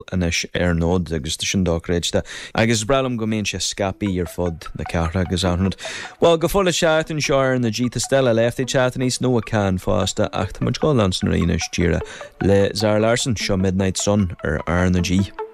inis nód agus sin dóréidte. Agus brelam go mbeadh sé scapaí ar fud na ceathra agus anrad. Well, go fola seaachtain seoir na Gita Stella leftaí teachtain níos nó a cean fásta ach tá muid gáil an san réine tíre le Zara Larson seo Midnight Sun ar na G.